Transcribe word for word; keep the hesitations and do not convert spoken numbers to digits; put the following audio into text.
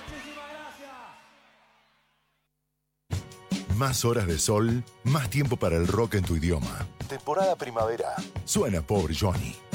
Más horas de sol, más tiempo para el rock en tu idioma. Temporada primavera. Suena Pobre Johnny.